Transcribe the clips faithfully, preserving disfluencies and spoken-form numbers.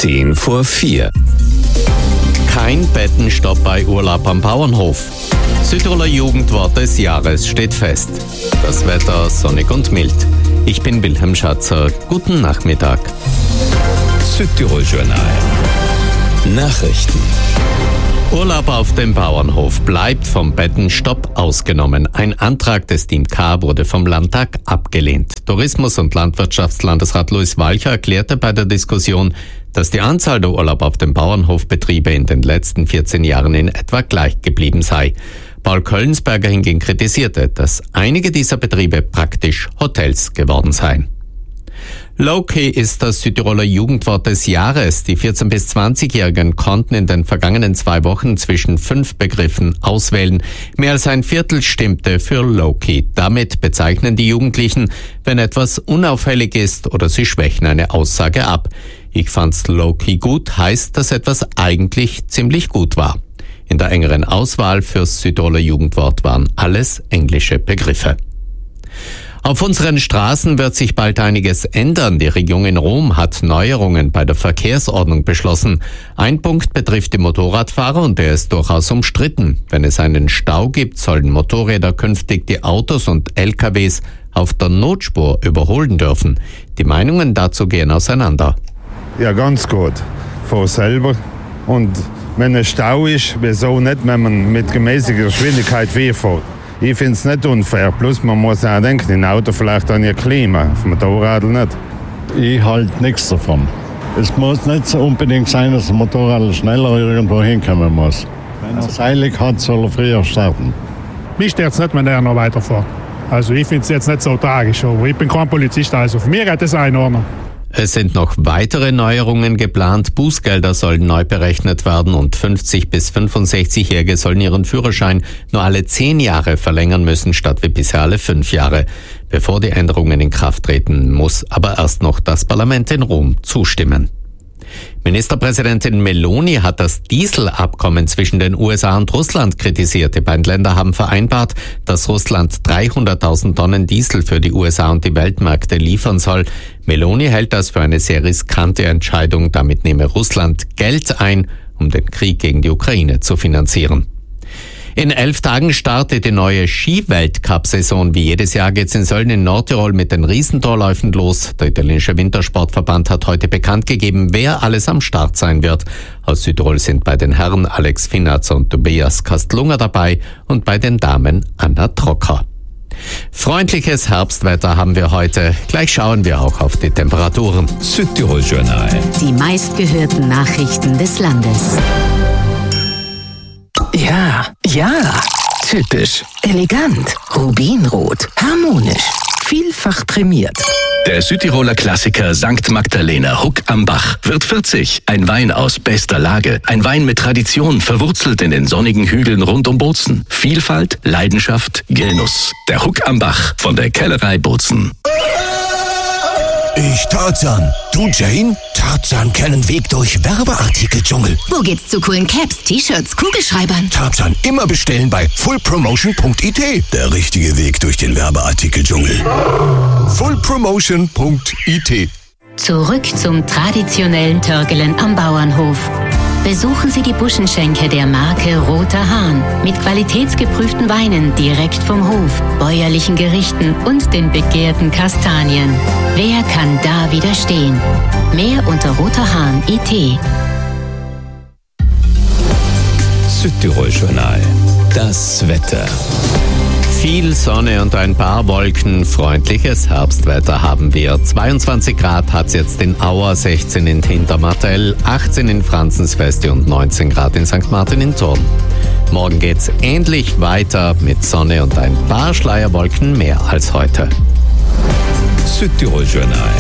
Zehn vor vier. Kein Bettenstopp bei Urlaub am Bauernhof. Südtiroler Jugendwort des Jahres steht fest. Das Wetter sonnig und mild. Ich bin Wilhelm Schatzer. Guten Nachmittag. Südtirol Journal. Nachrichten. Urlaub auf dem Bauernhof bleibt vom Bettenstopp ausgenommen. Ein Antrag des Team K wurde vom Landtag abgelehnt. Tourismus- und Landwirtschaftslandesrat Luis Walcher erklärte bei der Diskussion, dass die Anzahl der Urlaub auf dem Bauernhofbetriebe in den letzten vierzehn Jahren in etwa gleich geblieben sei. Paul Köllensberger hingegen kritisierte, dass einige dieser Betriebe praktisch Hotels geworden seien. Low-Key ist das Südtiroler Jugendwort des Jahres. Die vierzehn- bis zwanzigjährigen konnten in den vergangenen zwei Wochen zwischen fünf Begriffen auswählen. Mehr als ein Viertel stimmte für Low-Key. Damit bezeichnen die Jugendlichen, wenn etwas unauffällig ist oder sie schwächen eine Aussage ab. Ich fand's Low-Key gut, heißt, dass etwas eigentlich ziemlich gut war. In der engeren Auswahl fürs Südtiroler Jugendwort waren alles englische Begriffe. Auf unseren Straßen wird sich bald einiges ändern. Die Regierung in Rom hat Neuerungen bei der Verkehrsordnung beschlossen. Ein Punkt betrifft die Motorradfahrer und der ist durchaus umstritten. Wenn es einen Stau gibt, sollen Motorräder künftig die Autos und L K Ws auf der Notspur überholen dürfen. Die Meinungen dazu gehen auseinander. Ja, ganz gut. Fahr selber. Und wenn ein Stau ist, wieso nicht, wenn man mit gemäßiger Geschwindigkeit wegfährt? Ich finde es nicht unfair. Plus man muss auch denken, im Auto vielleicht an ihr Klima, auf dem Motorrad nicht. Ich halte nichts davon. Es muss nicht so unbedingt sein, dass ein Motorrad schneller irgendwo hinkommen muss. Wenn er seilig hat, soll er früher starten. Mich stört es nicht, wenn er noch weiterfährt. Also ich finde es jetzt nicht so tragisch, aber ich bin kein Polizist, also für mich hat es eine Ordnung. Es sind noch weitere Neuerungen geplant. Bußgelder sollen neu berechnet werden und fünfzig- bis fünfundsechzigjährige sollen ihren Führerschein nur alle zehn Jahre verlängern müssen, statt wie bisher alle fünf Jahre. Bevor die Änderungen in Kraft treten, muss aber erst noch das Parlament in Rom zustimmen. Ministerpräsidentin Meloni hat das Dieselabkommen zwischen den U S A und Russland kritisiert. Die beiden Länder haben vereinbart, dass Russland dreihunderttausend Tonnen Diesel für die U S A und die Weltmärkte liefern soll. Meloni hält das für eine sehr riskante Entscheidung. Damit nehme Russland Geld ein, um den Krieg gegen die Ukraine zu finanzieren. In elf Tagen startet die neue Ski-Weltcup-Saison. Wie jedes Jahr geht's in Sölden in Nordtirol mit den Riesentorläufen los. Der italienische Wintersportverband hat heute bekannt gegeben, wer alles am Start sein wird. Aus Südtirol sind bei den Herren Alex Finazzo und Tobias Kastlunger dabei und bei den Damen Anna Trocker. Freundliches Herbstwetter haben wir heute. Gleich schauen wir auch auf die Temperaturen. Südtirol Journal. Die meistgehörten Nachrichten des Landes. Ja, ja, typisch, elegant, rubinrot, harmonisch, vielfach prämiert. Der Südtiroler Klassiker Sankt Magdalena Huck am Bach wird vierzig. Ein Wein aus bester Lage. Ein Wein mit Tradition, verwurzelt in den sonnigen Hügeln rund um Bozen. Vielfalt, Leidenschaft, Genuss. Der Huck am Bach von der Kellerei Bozen. Ich Tarzan. Du Jane? Tarzan kennen Weg durch Werbeartikeldschungel. Wo geht's zu coolen Caps, T-Shirts, Kugelschreibern? Tarzan immer bestellen bei full promotion punkt i t. Der richtige Weg durch den Werbeartikeldschungel. full promotion punkt i t. Zurück zum traditionellen Törgelen am Bauernhof. Besuchen Sie die Buschenschenke der Marke Roter Hahn mit qualitätsgeprüften Weinen direkt vom Hof, bäuerlichen Gerichten und den begehrten Kastanien. Wer kann da widerstehen? Mehr unter roterhahn punkt i t. Südtirol Journal. Das Wetter. Viel Sonne und ein paar Wolken. Freundliches Herbstwetter haben wir. zweiundzwanzig Grad hat's jetzt in Auer, sechzehn in Hintermartell, achtzehn in Franzensfeste und neunzehn Grad in Sankt Martin in Thurn. Morgen geht's ähnlich weiter mit Sonne und ein paar Schleierwolken mehr als heute. Südtirol Journal.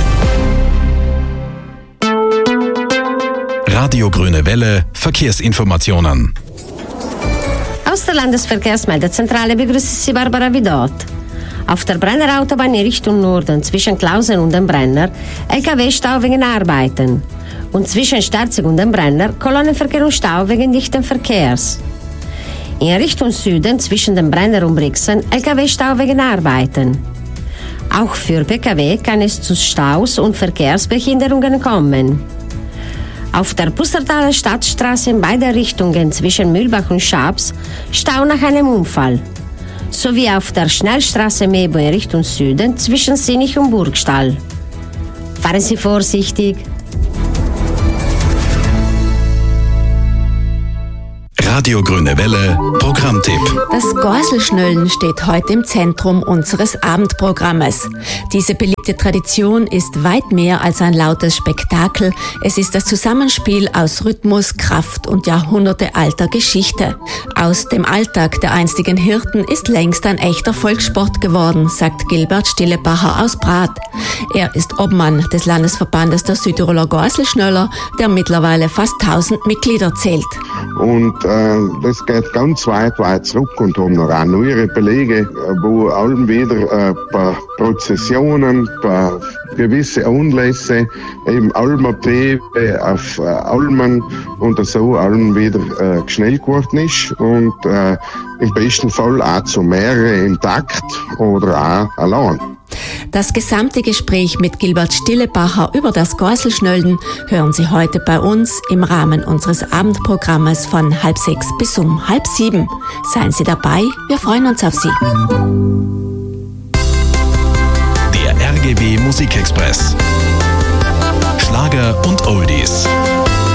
Radio Grüne Welle, Verkehrsinformationen. Aus der Landesverkehrsmeldezentrale begrüßt Sie Barbara Vidot. Auf der Brenner Autobahn in Richtung Norden zwischen Klausen und dem Brenner L K W-Stau wegen Arbeiten und zwischen Sterzig und dem Brenner Kolonnenverkehr und Stau wegen dichten Verkehrs. In Richtung Süden zwischen dem Brenner und Brixen L K W-Stau wegen Arbeiten. Auch für P K W kann es zu Staus und Verkehrsbehinderungen kommen. Auf der Pustertaler Stadtstraße in beide Richtungen zwischen Mühlbach und Schabs Stau nach einem Unfall. Sowie auf der Schnellstraße Mebo in Richtung Süden zwischen Sinich und Burgstall. Fahren Sie vorsichtig. Radio Grüne Welle, Programmtipp. Das Gorselschnöllen steht heute im Zentrum unseres Abendprogrammes. Diese beliebte Tradition ist weit mehr als ein lautes Spektakel. Es ist das Zusammenspiel aus Rhythmus, Kraft und jahrhundertealter Geschichte. Aus dem Alltag der einstigen Hirten ist längst ein echter Volkssport geworden, sagt Gilbert Stillebacher aus Prat. Er ist Obmann des Landesverbandes der Südtiroler Gorselschnöller, der mittlerweile fast tausend Mitglieder zählt. Und äh, das geht ganz weit, weit zurück und haben noch auch neuere Belege, wo allem wieder äh, bei Prozessionen, bei gewisse Anlässe eben Almabebe auf äh, Almen und so allem wieder äh, schnell geworden ist und äh, im besten Fall auch zu mehreren im Takt oder auch allein. Das gesamte Gespräch mit Gilbert Stillebacher über das Gorselschnöllen hören Sie heute bei uns im Rahmen unseres Abendprogrammes von halb sechs bis um halb sieben. Seien Sie dabei, wir freuen uns auf Sie. Der R G B Musikexpress. Schlager und Oldies.